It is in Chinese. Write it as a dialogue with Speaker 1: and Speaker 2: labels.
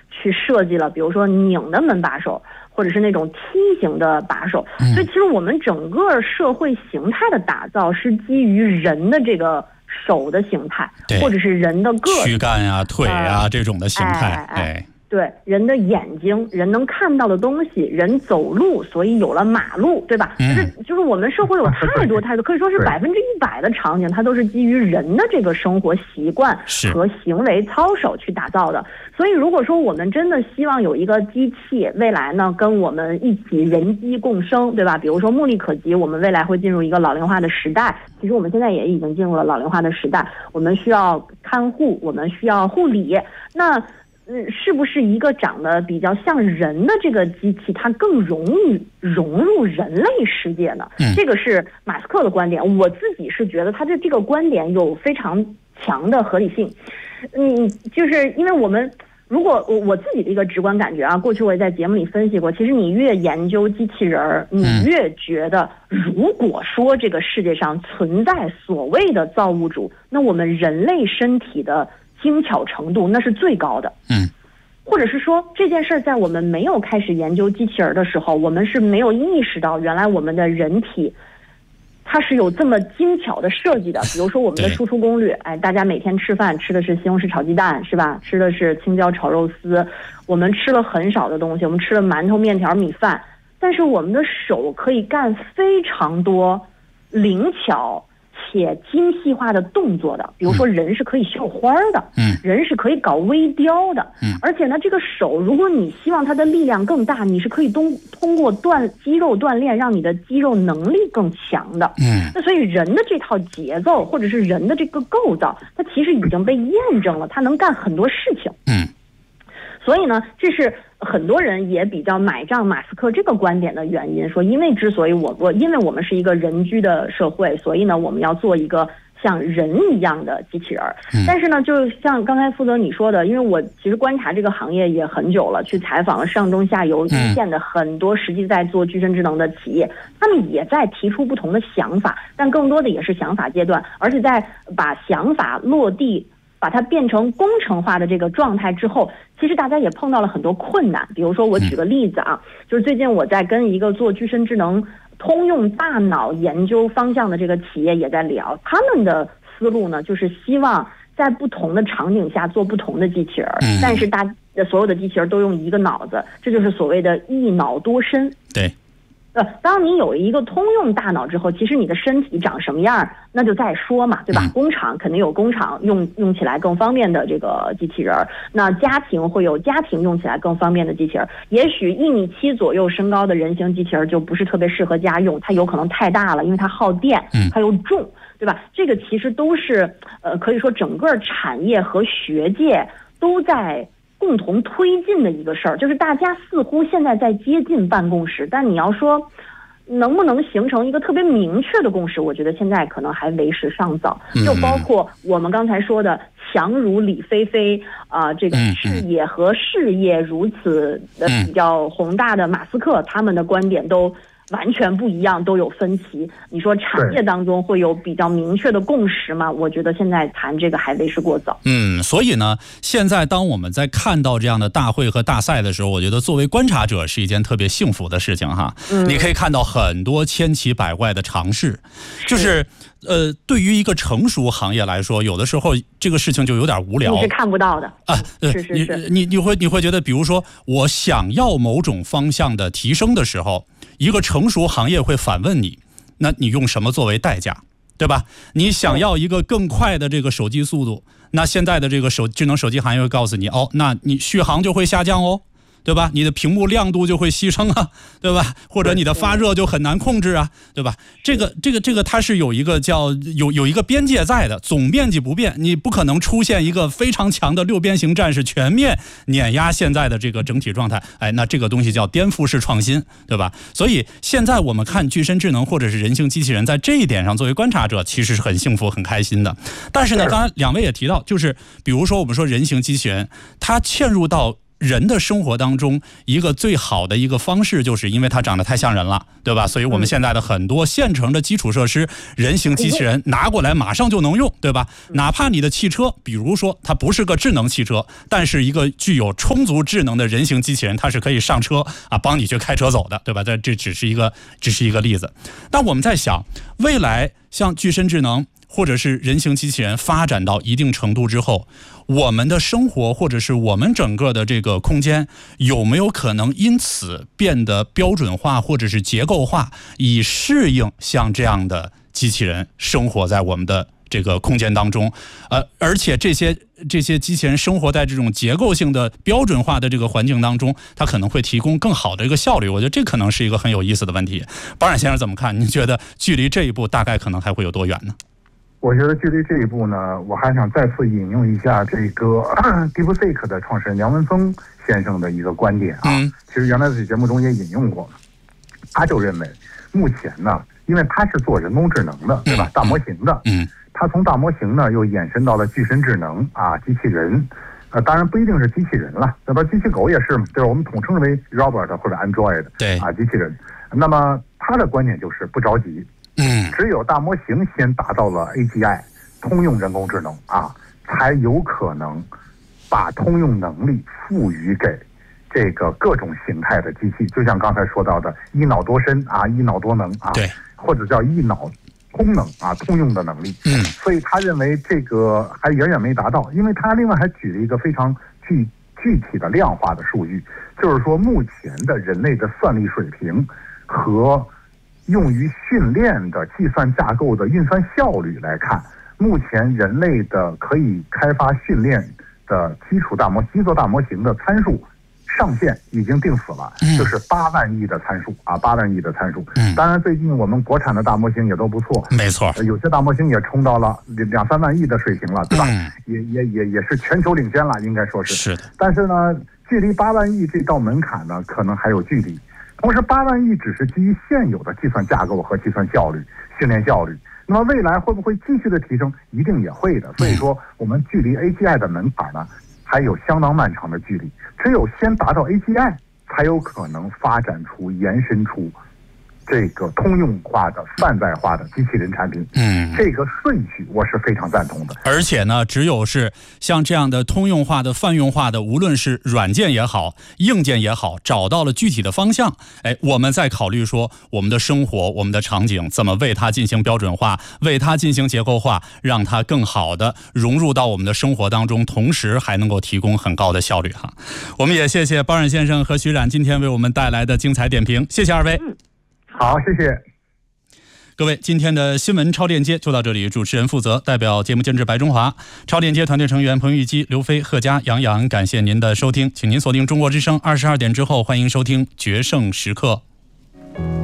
Speaker 1: 去设计了，比如说拧的门把手，或者是那种梯形的把手。所以其实我们整个社会形态的打造是基于人的这个手的形态，或者是人的个
Speaker 2: 躯干呀、腿呀这种的形态。
Speaker 1: 对，人的眼睛，人能看到的东西，人走路，所以有了马路，对吧？就是我们社会有太多，可以说是100%的场景，它都是基于人的这个生活习惯和行为操守去打造的。所以如果说我们真的希望有一个机器未来呢跟我们一起人机共生，对吧？比如说目力可及，我们未来会进入一个老龄化的时代，其实我们现在也已经进入了老龄化的时代，我们需要看护，我们需要护理，那是不是一个长得比较像人的这个机器，它更容易融入人类世界呢？这个是马斯克的观点，我自己是觉得他的这个观点有非常强的合理性。就是因为我们如果我自己的一个直观感觉啊，过去我也在节目里分析过，其实你越研究机器人，你越觉得，如果说这个世界上存在所谓的造物主，那我们人类身体的精巧程度那是最高的。或者是说这件事在我们没有开始研究机器人的时候，我们是没有意识到原来我们的人体它是有这么精巧的设计的。比如说我们的输出攻略，大家每天吃饭吃的是西红柿炒鸡蛋，是吧？吃的是青椒炒肉丝，我们吃了很少的东西，我们吃了馒头、面条、米饭，但是我们的手可以干非常多灵巧且精细化的动作的。比如说人是可以绣花的，人是可以搞微雕的，而且呢这个手如果你希望它的力量更大，你是可以通过肌肉锻炼让你的肌肉能力更强的。那所以人的这套节奏或者是人的这个构造，它其实已经被验证了，它能干很多事情。所以呢这是很多人也比较买账马斯克这个观点的原因，说因为我们是一个人居的社会，所以呢我们要做一个像人一样的机器人。但是呢就像刚才负责你说的，因为我其实观察这个行业也很久了，去采访了上中下游一线的很多实际在做具身智能的企业，他们也在提出不同的想法，但更多的也是想法阶段，而且在把想法落地把它变成工程化的这个状态之后，其实大家也碰到了很多困难。比如说我举个例子啊，就是最近我在跟一个做具身智能通用大脑研究方向的这个企业也在聊，他们的思路呢就是希望在不同的场景下做不同的机器人，但是所有的机器人都用一个脑子，这就是所谓的一脑多身。
Speaker 2: 对，
Speaker 1: 当你有一个通用大脑之后，其实你的身体长什么样那就再说嘛，对吧？工厂肯定有工厂用起来更方便的这个机器人，那家庭会有家庭用起来更方便的机器人。也许1.7米左右身高的人形机器人就不是特别适合家用，它有可能太大了，因为它耗电，它又重，对吧？这个其实都是可以说整个产业和学界都在共同推进的一个事儿，就是大家似乎现在在接近办公室，但你要说能不能形成一个特别明确的共识，我觉得现在可能还为时尚早。就包括我们刚才说的强如李飞飞这个视野和事业如此的比较宏大的马斯克，他们的观点都完全不一样，都有分歧。你说产业当中会有比较明确的共识吗？我觉得现在谈这个还为时过早。
Speaker 2: 所以呢，现在当我们在看到这样的大会和大赛的时候，我觉得作为观察者是一件特别幸福的事情哈。你可以看到很多千奇百怪的尝试，就是对于一个成熟行业来说，有的时候这个事情就有点无聊，
Speaker 1: 你是看不到的啊。
Speaker 2: 是你会觉得，比如说我想要某种方向的提升的时候，一个成熟行业会反问你，那你用什么作为代价，对吧？你想要一个更快的这个手机速度，那现在的这个智能手机行业会告诉你，那你续航就会下降哦，对吧？你的屏幕亮度就会牺牲啊，对吧？或者你的发热就很难控制啊，对吧？这个它是有一个有一个边界在的，总面积不变，你不可能出现一个非常强的六边形战士全面碾压现在的这个整体状态。那这个东西叫颠覆式创新，对吧？所以现在我们看具身智能或者是人形机器人，在这一点上作为观察者其实是很幸福很开心的。但是呢，刚才两位也提到，就是比如说我们说人形机器人，它嵌入到人的生活当中一个最好的一个方式，就是因为它长得太像人了，对吧？所以我们现在的很多现成的基础设施，人形机器人拿过来马上就能用，对吧？哪怕你的汽车，比如说它不是个智能汽车，但是一个具有充足智能的人形机器人，它是可以上车啊，帮你去开车走的，对吧？这只是一个例子。但我们在想，未来像具身智能或者是人形机器人发展到一定程度之后，我们的生活或者是我们整个的这个空间有没有可能因此变得标准化或者是结构化，以适应像这样的机器人生活在我们的这个空间当中？而且这些机器人生活在这种结构性的标准化的这个环境当中，它可能会提供更好的一个效率。我觉得这可能是一个很有意思的问题。保冉先生怎么看？您觉得距离这一步大概可能还会有多远呢？
Speaker 3: 我觉得距离这一步呢，我还想再次引用一下这个 DeepSeek 的创始人梁文峰先生的一个观点啊。其实原来在节目中也引用过，他就认为目前呢，因为他是做人工智能的，对吧？大模型的，他从大模型呢又延伸到了具身智能啊，机器人。当然不一定是机器人了，对吧？机器狗也是，对吧？我们统称为 Robot 或者 Android， 对啊，机器人。那么他的观点就是不着急。只有大模型先达到了 AGI 通用人工智能啊，才有可能把通用能力赋予给这个各种形态的机器，就像刚才说到的一脑多身啊，一脑多能啊，对，或者叫一脑通能啊，通用的能力。所以他认为这个还远远没达到，因为他另外还举了一个非常具体的量化的数据，就是说目前的人类的算力水平和用于训练的计算架构的运算效率来看，目前人类的可以开发训练的基座大模型的参数上限已经定死了，就是8万亿的参数啊，8万亿的参数。当然，最近我们国产的大模型也都不错，没错，有些大模型也冲到了2、3万亿的水平了，对吧？也是全球领先了，应该说是。是的。但是呢，距离8万亿这道门槛呢，可能还有距离。同时，8万亿只是基于现有的计算架构和计算效率、训练效率。那么未来会不会继续的提升？一定也会的。所以说，我们距离 AGI 的门槛呢，还有相当漫长的距离。只有先达到 AGI， 才有可能发展出、延伸出这个通用化的泛在化的机器人产品。这个顺序我是非常赞同的。而且呢，只有是像这样的通用化的、泛用化的，无论是软件也好、硬件也好，找到了具体的方向，我们再考虑说我们的生活、我们的场景怎么为它进行标准化，为它进行结构化，让它更好的融入到我们的生活当中，同时还能够提供很高的效率哈。我们也谢谢保冉先生和徐冉今天为我们带来的精彩点评，谢谢二位。好，谢谢各位。今天的新闻超链接就到这里，主持人负责，代表节目监制白中华，超链接团队成员彭玉基、刘飞、贺佳、杨洋，感谢您的收听，请您锁定中国之声22点之后，欢迎收听决胜时刻。